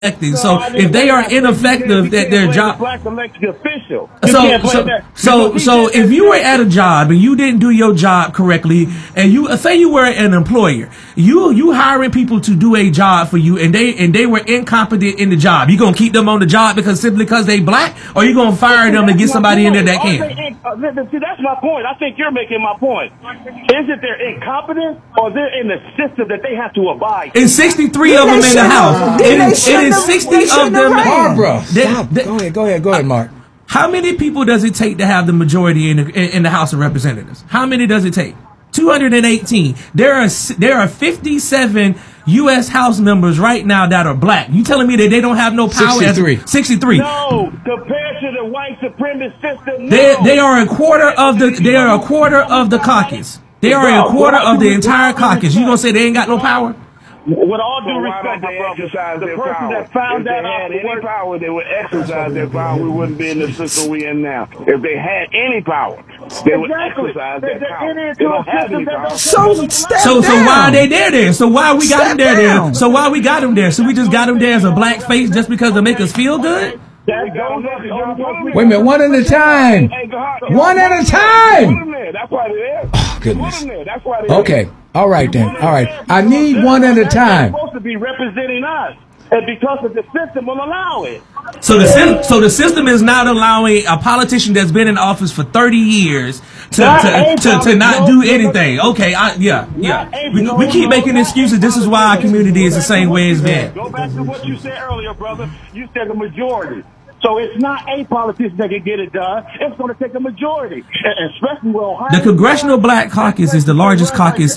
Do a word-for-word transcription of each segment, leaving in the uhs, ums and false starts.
elected. So if they are ineffective at their job, black elected official. so so so, so if you were at a job and you didn't do your job correctly, and you say you were an employer, you you hiring people to do a job for you, and they and they were incompetent in the job, you gonna keep them on the job because simply because they black, or you gonna fire them and get somebody in there that can? See, that's my point. I think you're making my point. Is it they're incompetent, or they're in the system that they have to abide? And sixty-three of them in the house. It is, it is sixty of them. Barbara, stop. Go ahead, go ahead, go ahead, Mark. How many people does it take to have the majority in the, in the House of Representatives? How many does it take? two hundred eighteen. There are there are fifty-seven U S House members right now that are black. You telling me that they don't have no power? sixty-three. As, sixty-three. No, compared to the white supremacist system. No. They they are a quarter of the they are a quarter of the caucus. They are a quarter of the entire caucus. You gonna say they ain't got no power? With all due so respect, they brother, exercise the their person power. that found if that they out had any work, power, they would exercise their power. We wouldn't be in the system we in now. If they had any power, they would exactly. exercise They're, their power. they're They don't have any power. So step So so down. why are they there then? So why we got Step them there down. then? So why we got them there? So we just got them there as a black face just because to make us feel good? That goes up to your Wait a minute, one at a time. One at a time. That's why they're there. Oh, goodness. That's why they're Okay. All right then. All right. I need one at a time. They're supposed to be representing us, and because of the system will allow it. So the sy- so the system is not allowing a politician that's been in office for thirty years to to, to, to not do anything. Okay, I, yeah, yeah. We, we keep making excuses. This is why our community is the same way it's been. Go back to what you said earlier, brother. You said the majority. So it's not a politician that can get it done. It's going to take a majority, and especially with Ohio. The Congressional Black Caucus is the largest caucus.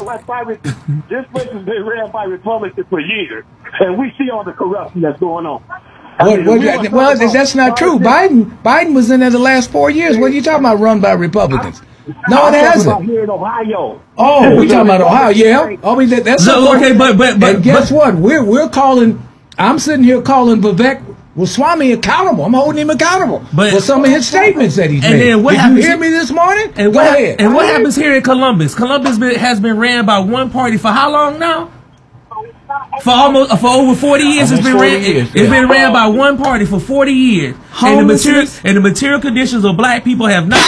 This place has been ran by Republicans for years, and we see all the corruption that's going on. What, what, well, that's not true. Biden Biden was in there the last four years. What are you talking about? Run by Republicans? No, it hasn't. Here in Ohio. Oh, we talking about Ohio? Yeah. Oh, we that, that's so, okay. But but but and guess but, what? We're we're calling. I'm sitting here calling Vivek Ramaswamy accountable. I'm holding him accountable but, for some of his statements that he's and made. Then what Did you hear me this morning? And Go what, ahead. And what happens here in Columbus? Columbus been, has been ran by one party for how long now? For almost for over forty years, Almost it's been ran. years, It's yeah. been ran by one party for forty years, and the material and the material conditions of black people have not.